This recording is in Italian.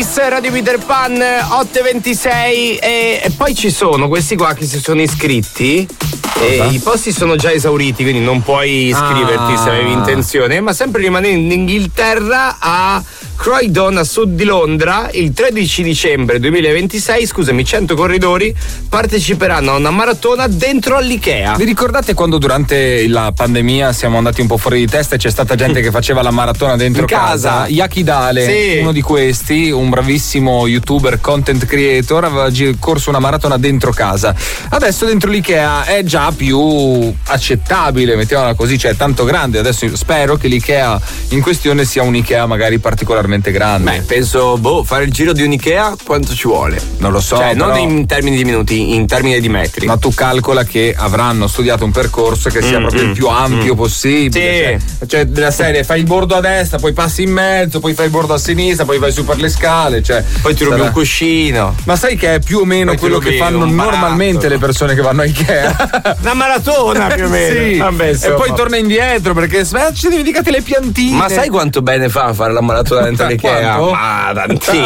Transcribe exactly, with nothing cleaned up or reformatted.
Kiss, Radio Peter Pan, otto e ventisei e, e poi ci sono questi qua che si sono iscritti. E i posti sono già esauriti, quindi non puoi iscriverti ah. se avevi intenzione, ma sempre rimanendo in Inghilterra, a Croydon, a sud di Londra, il tredici dicembre duemilaventisei, scusami, cento corridori parteciperanno a una maratona dentro all'Ikea. Vi ricordate quando durante la pandemia siamo andati un po' fuori di testa e c'è stata gente che faceva la maratona dentro in casa? casa? Yaki Dale, sì. uno di questi, un bravissimo youtuber, content creator, aveva corso una maratona dentro casa. Adesso dentro l'Ikea è già più accettabile, mettiamola così, cioè è tanto grande. Adesso spero che l'Ikea in questione sia un Ikea magari particolarmente grande. Beh, penso, boh, fare il giro di un Ikea quanto ci vuole? Non lo so. Cioè, però... non in termini di minuti, in termini di metri. Ma tu calcola che avranno studiato un percorso che sia mm, proprio mm, il più ampio mm. possibile. Sì. Cioè, cioè, della serie, fai il bordo a destra, poi passi in mezzo, poi fai il bordo a sinistra, poi vai su per le scale, cioè. Poi ti rubi sarà... un cuscino. Ma sai che è più o meno poi quello che fanno normalmente le persone che vanno a Ikea? Una maratona più o meno. Sì. Vabbè, e poi torna indietro perché ci dimenticate le piantine. Ma sai quanto bene fa fare la maratona dentro l'Ikea? Quanto? Ma tantissimo.